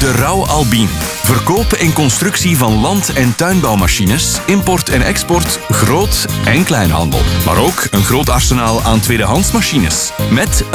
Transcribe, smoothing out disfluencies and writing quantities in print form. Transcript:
De Rauw Albien. Verkoop en constructie van land- en tuinbouwmachines, import en export, groot- en kleinhandel. Maar ook een groot arsenaal aan tweedehandsmachines. Met